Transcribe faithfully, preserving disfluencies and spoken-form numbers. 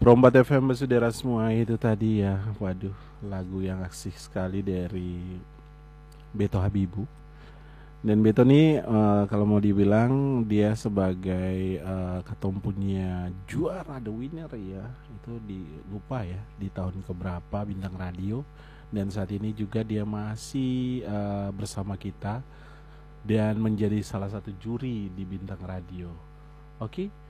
Rombat F M saudara semua, itu tadi ya. Waduh, lagu yang asik sekali dari Beto Habibu. Dan Beto nih eh, kalau mau dibilang dia sebagai eh, ketum punya juara The Winner ya. Itu di lupa ya di tahun keberapa bintang radio, dan saat ini juga dia masih eh, bersama kita dan menjadi salah satu juri di bintang radio. Oke.